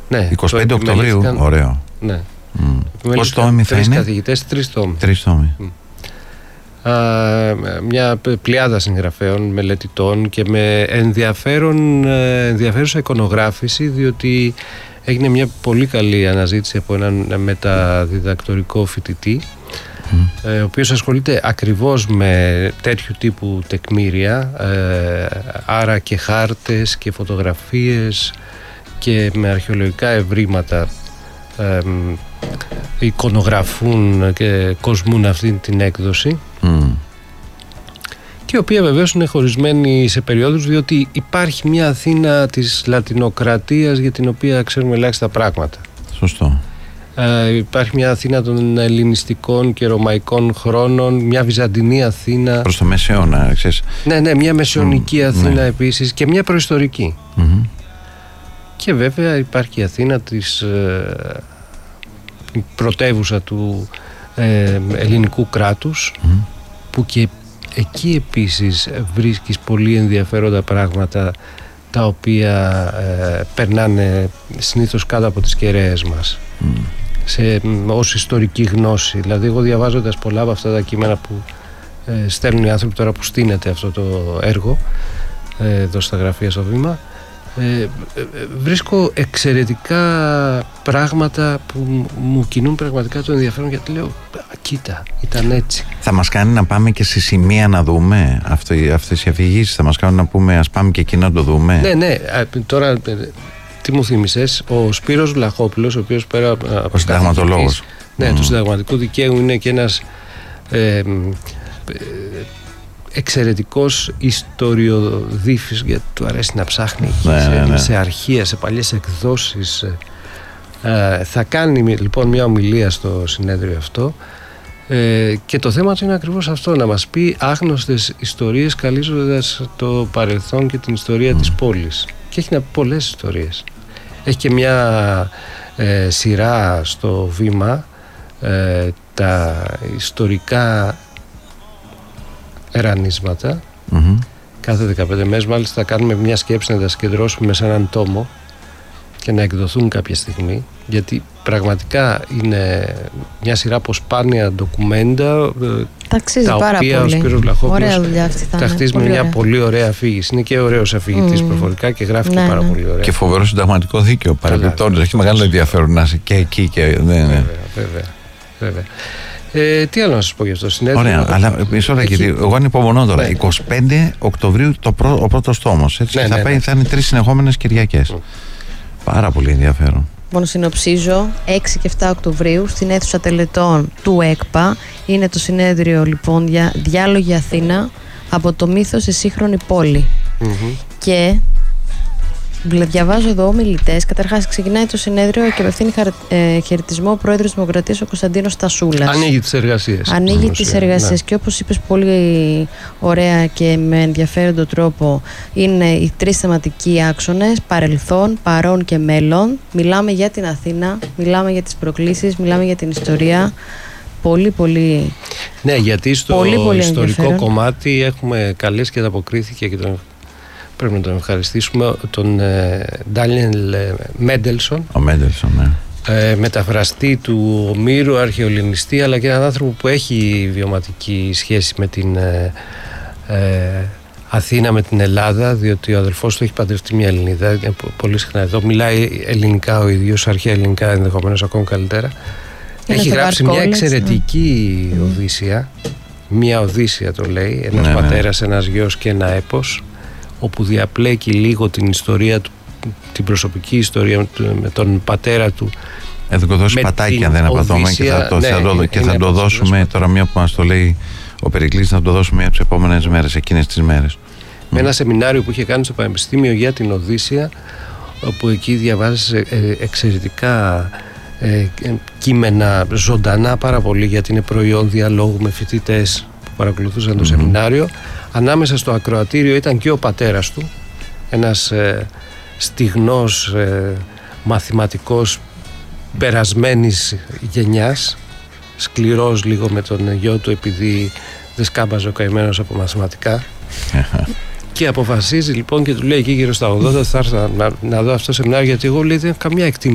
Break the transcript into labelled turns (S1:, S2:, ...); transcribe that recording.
S1: Ναι,
S2: 25 Οκτωβρίου, ωραίο.
S1: Ναι.
S2: Πώς τόμοι θα είναι?
S1: 3 καθηγητές, 3 τόμοι.
S2: 3 τόμοι.
S1: Μια πλειάδα συγγραφέων, μελετητών και με ενδιαφέρουσα εικονογράφηση, διότι έγινε μια πολύ καλή αναζήτηση από έναν μεταδιδακτορικό φοιτητή, ο οποίος ασχολείται ακριβώς με τέτοιου τύπου τεκμήρια, άρα και χάρτες και φωτογραφίες και με αρχαιολογικά ευρήματα εικονογραφούν και κοσμούν αυτή την έκδοση, και η οποία βεβαίως είναι χωρισμένη σε περιόδους, διότι υπάρχει μια Αθήνα της Λατινοκρατίας για την οποία ξέρουμε ελάχιστα πράγματα.
S2: Σωστό.
S1: Υπάρχει μια Αθήνα των ελληνιστικών και ρωμαϊκών χρόνων, μια βυζαντινή Αθήνα
S2: προς το μεσαίωνα, ξέρεις.
S1: Ναι, μια μεσαιωνική Αθήνα επίσης, και μια προϊστορική. Και βέβαια υπάρχει η Αθήνα της πρωτεύουσα του ελληνικού κράτους, που και εκεί επίσης βρίσκεις πολύ ενδιαφέροντα πράγματα, τα οποία περνάνε συνήθως κάτω από τις κεραίες μας ως ιστορική γνώση. Δηλαδή, εγώ διαβάζοντας πολλά από αυτά τα κείμενα που στέλνουν οι άνθρωποι τώρα που στείνεται αυτό το έργο εδώ στα γραφεία στο Βήμα, βρίσκω εξαιρετικά πράγματα που μου κινούν πραγματικά το ενδιαφέρον, γιατί λέω, κοίτα, ήταν έτσι.
S2: Θα μας κάνει να πάμε και σε σημεία να δούμε αυτές οι αφηγήσεις, θα μας κάνουν να πούμε ας πάμε και εκεί να το δούμε.
S1: Ναι, τώρα τι μου θύμισες, ο Σπύρος Βλαχόπουλος, ο οποίος πέρα από
S2: ο συνταγματολόγος
S1: του συνταγματικού δικαίου είναι και ένας εξαιρετικός ιστοριοδίφης, γιατί του αρέσει να ψάχνει σε αρχεία, σε παλιές εκδόσεις. Θα κάνει λοιπόν μια ομιλία στο συνέδριο αυτό, και το θέμα του είναι ακριβώς αυτό, να μας πει άγνωστες ιστορίες, καλύζοντας το παρελθόν και την ιστορία της πόλης. Και έχει πολλές ιστορίες. Έχει και μια σειρά στο Βήμα, τα ιστορικά ερανίσματα. Κάθε 15 μέρες μάλιστα θα κάνουμε μια σκέψη να τα συγκεντρώσουμε σε έναν τόμο και να εκδοθούν κάποια στιγμή, γιατί πραγματικά είναι μια σειρά από σπάνια ντοκουμέντα, τα οποία ο Σπύρος Βλαχόπουλος τα χτίζει με μια πολύ ωραία αφήγηση. Είναι και ωραίος αφηγητής προφορικά και γράφει και πάρα πολύ ωραία.
S2: Και φοβερό συνταγματικό δίκαιο παρεμπιπτόντως. Έχει μεγάλο ενδιαφέρον να είσαι και εκεί και
S1: βέβαια. Τι άλλο να σας πω για αυτό το συνέδριο?
S2: Ωραία, αλλά μισό λεπτό, εγώ ανυπομονώ τώρα. 25 Οκτωβρίου ο πρώτος τόμος, έτσι, θα είναι 3 συνεχόμενες Κυριακές. Πάρα πολύ ενδιαφέρον.
S3: Μόνο συνοψίζω, 6 και 7 Οκτωβρίου στην αίθουσα τελετών του ΕΚΠΑ είναι το συνέδριο, λοιπόν, για Διάλογοι Αθήνα, από το μύθο σε σύγχρονη πόλη. Και διαβάζω εδώ ομιλητές. Καταρχάς, ξεκινάει το συνέδριο και απευθύνει χαιρετισμό ο πρόεδρος Δημοκρατίας, ο Κωνσταντίνος Τασούλας.
S1: Ανοίγει τις εργασίες.
S3: Ανοίγει τις εργασίες. Και όπως είπες πολύ ωραία και με ενδιαφέροντο τρόπο, είναι οι 3 θεματικοί άξονες: παρελθόν, παρόν και μέλλον. Μιλάμε για την Αθήνα, μιλάμε για τις προκλήσεις, μιλάμε για την ιστορία. Πολύ, πολύ.
S1: Ναι, γιατί στο
S3: πολύ
S1: ιστορικό κομμάτι έχουμε καλέσει και ανταποκρίθηκε, και πρέπει να τον ευχαριστήσουμε, τον Ντάνιελ Μέντελσον.
S2: Ο Μέντελσον, ναι.
S1: Μεταφραστή του Ομήρου, αρχαιολινιστή, αλλά και έναν άνθρωπο που έχει βιωματική σχέση με την Αθήνα, με την Ελλάδα, διότι ο αδελφός του έχει παντρευτεί μια Ελληνίδα. Πολύ συχνά εδώ μιλάει ελληνικά ο ίδιος, αρχαία ελληνικά, ενδεχομένως ακόμη καλύτερα. Έχει γράψει μια εξαιρετική Οδύσσια. Μια Οδύσσια το λέει, ένας πατέρας, ένας γιος και ένα έπος, όπου διαπλέκει λίγο την ιστορία του, την προσωπική ιστορία με τον πατέρα του.
S2: Θα το δώσει πατάκι αν δεν απατώμε, και θα το δώσουμε τώρα, μια που μας το λέει ο Περικλής, θα το δώσουμε τις επόμενες μέρες, εκείνες τις μέρες.
S1: Με ένα σεμινάριο που είχε κάνει στο Πανεπιστήμιο για την Οδύσσια, όπου εκεί διαβάζει εξαιρετικά κείμενα ζωντανά πάρα πολύ, γιατί είναι προϊόν διαλόγου με φοιτητές που παρακολουθούσαν το σεμινάριο. Ανάμεσα στο ακροατήριο ήταν και ο πατέρας του, ένας στιγνός μαθηματικός περασμένης γενιάς, σκληρός λίγο με τον γιο του, επειδή δεν σκάμπαζε ο καημένος από μαθηματικά. Και αποφασίζει λοιπόν και του λέει εκεί γύρω στα 80, θα έρθω να δω αυτό το σεμινάριο, γιατί εγώ, λέει, δεν έχω καμία εκτίμηση